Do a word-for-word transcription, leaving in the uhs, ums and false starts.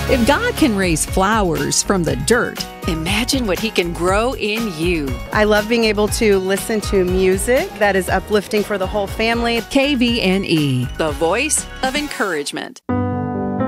If God can raise flowers from the dirt, imagine what He can grow in you. I love being able to listen to music that is uplifting for the whole family. K V N E, The voice of encouragement.